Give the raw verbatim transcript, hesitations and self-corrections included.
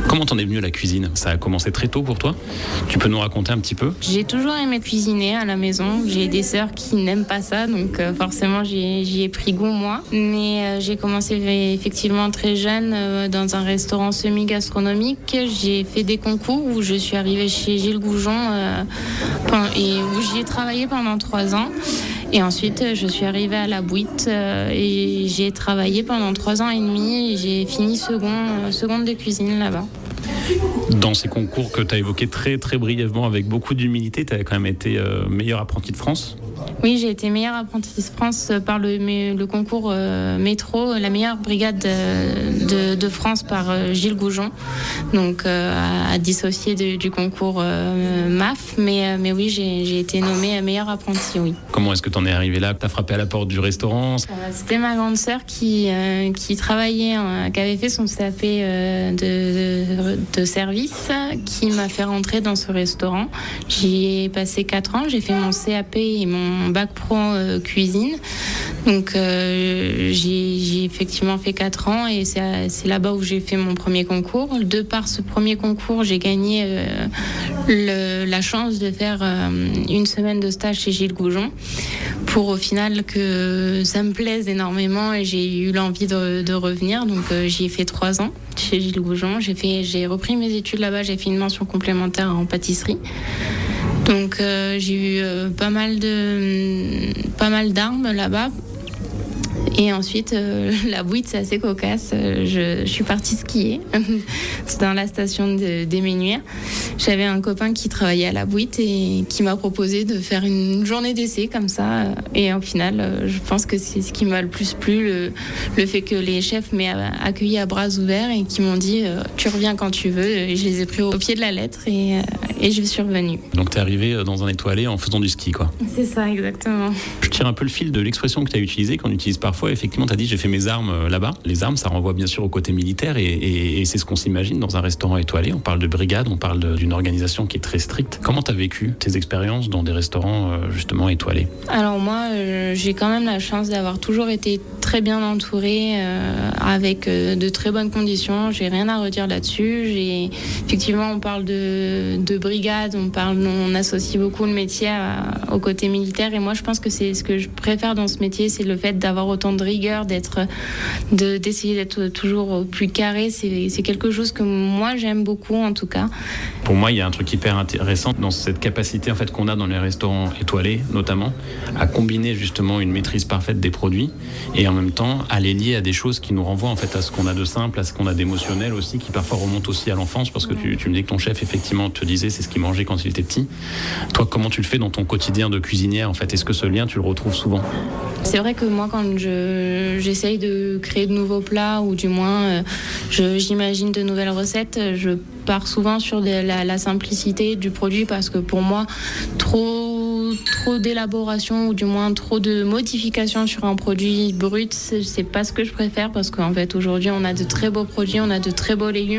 Comment t'en es venue à la cuisine ? Ça a commencé très tôt pour toi ? Tu peux nous raconter un petit peu ? J'ai toujours aimé cuisiner à la maison. J'ai des sœurs qui n'aiment pas ça, donc euh, forcément j'ai, j'y ai pris goût moi. Mais euh, j'ai commencé effectivement très jeune euh, dans un restaurant semi-gastronomique. J'ai fait des concours où je suis arrivée chez Gilles Goujon euh, et où j'y ai travaillé pendant trois ans. Et ensuite, je suis arrivée à la Bouite euh, et j'ai travaillé pendant trois ans et demi. Et j'ai fini second, euh, seconde de cuisine là-bas. Dans ces concours que tu as évoqués très très brièvement avec beaucoup d'humilité, tu as quand même été euh, meilleur apprenti de France. Oui, j'ai été meilleure apprentie de France par le, le concours euh, métro, la meilleure brigade de, de, de France par euh, Gilles Goujon, donc euh, à, à dissocier de, du concours euh, M A F. Mais, mais oui, j'ai, j'ai été nommée meilleure apprentie, oui. Comment est-ce que tu en es arrivée là ? Tu as frappé à la porte du restaurant ? euh, C'était ma grande sœur qui, euh, qui travaillait, euh, qui avait fait son C A P euh, de, de, de service, qui m'a fait rentrer dans ce restaurant. J'y ai passé quatre ans, j'ai fait mon C A P et mon bac pro euh, cuisine. Donc euh, j'ai, j'ai effectivement fait quatre ans et c'est, c'est là-bas où j'ai fait mon premier concours. De par ce premier concours, j'ai gagné euh, le, la chance de faire euh, une semaine de stage chez Gilles Goujon pour au final que ça me plaise énormément et j'ai eu l'envie de, de revenir. Donc euh, j'y ai fait trois ans chez Gilles Goujon. J'ai, fait, j'ai repris mes études là-bas, j'ai fait une mention complémentaire en pâtisserie. Donc euh, j'ai eu euh, pas mal de pas mal d'armes là-bas. Et ensuite, euh, la Bouite, c'est assez cocasse. Je, je suis partie skier dans la station de, d'Éménuire. J'avais un copain qui travaillait à la Bouite et qui m'a proposé de faire une journée d'essai comme ça. Et au final, je pense que c'est ce qui m'a le plus plu, le, le fait que les chefs m'aient accueilli à bras ouverts et qui m'ont dit « tu reviens quand tu veux ». Et je les ai pris au pied de la lettre et, et je suis revenue. Donc t'es arrivée dans un étoilé en faisant du ski, quoi. C'est ça, exactement. Je tire un peu le fil de l'expression que tu as utilisée, qu'on utilise parfois. Effectivement, tu as dit j'ai fait mes armes là-bas. Les armes, ça renvoie bien sûr au côté militaire et, et, et c'est ce qu'on s'imagine dans un restaurant étoilé. On parle de brigade, on parle de, d'une organisation qui est très stricte. Comment tu as vécu tes expériences dans des restaurants euh, justement étoilés ? Alors moi, euh, j'ai quand même la chance d'avoir toujours été très bien entourée euh, avec euh, de très bonnes conditions. J'ai rien à redire là-dessus. J'ai, effectivement, on parle de, de brigade, on, parle, on associe beaucoup le métier à, au côté militaire et moi je pense que c'est ce que je préfère dans ce métier, c'est le fait d'avoir autant de rigueur, d'être, de, d'essayer d'être toujours au plus carré. C'est, c'est quelque chose que moi j'aime beaucoup en tout cas. Pour moi, il y a un truc hyper intéressant dans cette capacité en fait, qu'on a dans les restaurants étoilés notamment, à combiner justement une maîtrise parfaite des produits et en même temps à les lier à des choses qui nous renvoient en fait à ce qu'on a de simple, à ce qu'on a d'émotionnel aussi, qui parfois remonte aussi à l'enfance parce que tu, tu me dis que ton chef effectivement te disait c'est ce qu'il mangeait quand il était petit. Toi, comment tu le fais dans ton quotidien de cuisinière en fait ? Est-ce que ce lien tu le retrouves souvent ? C'est vrai que moi, quand je, j'essaye de créer de nouveaux plats ou du moins euh, je, j'imagine de nouvelles recettes, je pars souvent sur de la, la simplicité du produit parce que pour moi, trop, trop d'élaboration ou du moins trop de modifications sur un produit brut, c'est, c'est pas ce que je préfère parce qu'en fait aujourd'hui on a de très beaux produits, on a de très beaux légumes.